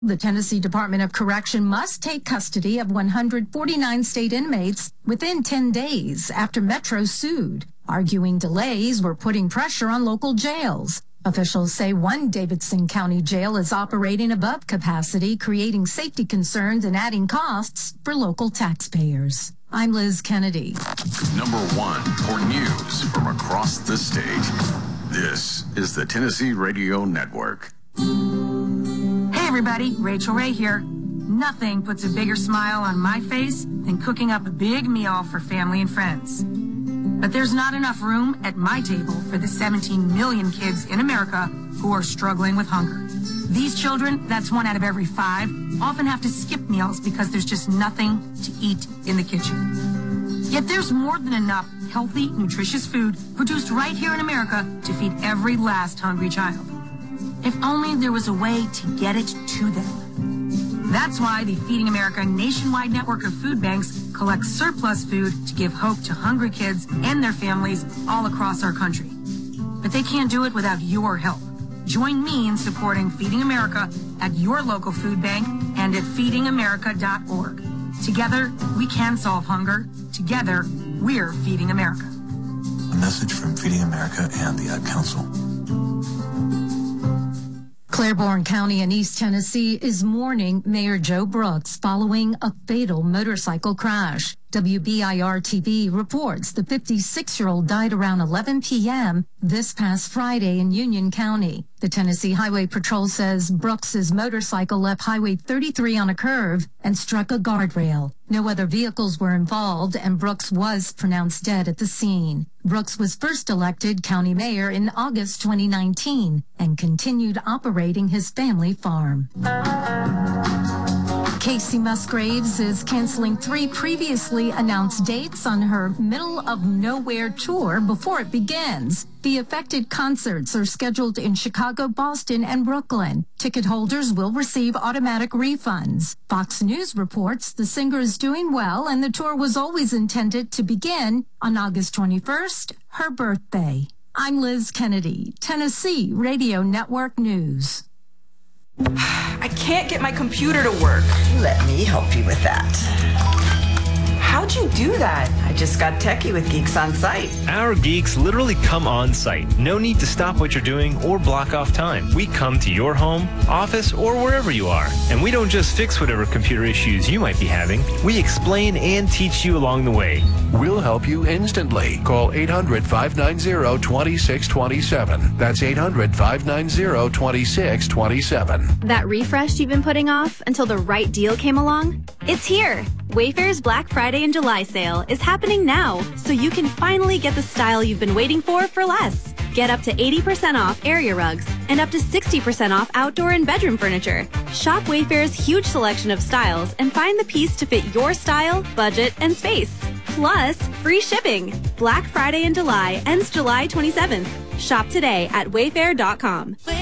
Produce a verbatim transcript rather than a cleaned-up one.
The Tennessee Department of Correction must take custody of one hundred forty-nine state inmates within ten days after Metro sued, arguing delays were putting pressure on local jails. Officials say one Davidson County jail is operating above capacity, creating safety concerns and adding costs for local taxpayers. I'm Liz Kennedy. Number one for news from across the state. This is the Tennessee Radio Network. Hey everybody, Rachel Ray here. Nothing puts a bigger smile on my face than cooking up a big meal for family and friends. But there's not enough room at my table for the seventeen million kids in America who are struggling with hunger. These children, that's one out of every five, often have to skip meals because there's just nothing to eat in the kitchen. Yet there's more than enough healthy, nutritious food produced right here in America to feed every last hungry child. If only there was a way to get it to them. That's why the Feeding America nationwide network of food banks collects surplus food to give hope to hungry kids and their families all across our country. But they can't do it without your help. Join me in supporting Feeding America at your local food bank and at feeding america dot org. Together, we can solve hunger. Together, we're Feeding America. A message from Feeding America and the Ad Council. Claiborne County in East Tennessee is mourning Mayor Joe Brooks following a fatal motorcycle crash. W B I R T V reports the fifty-six-year-old died around eleven p.m. this past Friday in Union County. The Tennessee Highway Patrol says Brooks's motorcycle left Highway thirty-three on a curve and struck a guardrail. No other vehicles were involved, and Brooks was pronounced dead at the scene. Brooks was first elected county mayor in August twenty nineteen and continued operating his family farm. Casey Musgraves is canceling three previously announced dates on her Middle of Nowhere tour before it begins. The affected concerts are scheduled in Chicago, Boston, and Brooklyn. Ticket holders will receive automatic refunds. Fox News reports the singer is doing well and the tour was always intended to begin on August twenty-first, her birthday. I'm Liz Kennedy, Tennessee Radio Network News. I can't get my computer to work. Let me help you with that. How'd you do that? I just got techie with Geeks on Site. Our geeks literally come on site. No need to stop what you're doing or block off time. We come to your home, office, or wherever you are. And we don't just fix whatever computer issues you might be having. We explain and teach you along the way. We'll help you instantly. Call eight hundred, five nine zero, two six two seven. That's eight hundred, five nine zero, two six two seven. That refresh you've been putting off until the right deal came along? It's here. Wayfair's Black Friday and July sale is happening now, so you can finally get the style you've been waiting for for less. Get up to eighty percent off area rugs and up to sixty percent off outdoor and bedroom furniture. Shop Wayfair's huge selection of styles and find the piece to fit your style, budget, and space. Plus, free shipping. Black Friday in July ends July twenty-seventh. Shop today at wayfair dot com.